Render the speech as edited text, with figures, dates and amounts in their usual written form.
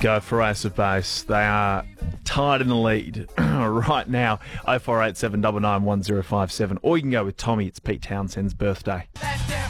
Go for Ace of Base. They are tied in the lead right now. 0487 991057. Or you can go with Tommy. It's Pete Townsend's birthday.